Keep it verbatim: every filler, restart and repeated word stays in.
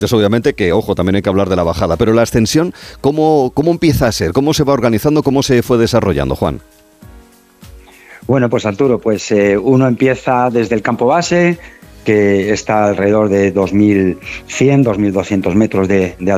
Es obviamente que, ojo, también hay que hablar de la bajada, pero la ascensión, ¿cómo, cómo empieza a ser? ¿Cómo se va organizando? ¿Cómo se fue desarrollando, Juan? Bueno, pues Arturo, pues eh, uno empieza desde el campo base, que está alrededor de dos mil cien, dos mil doscientos metros de, de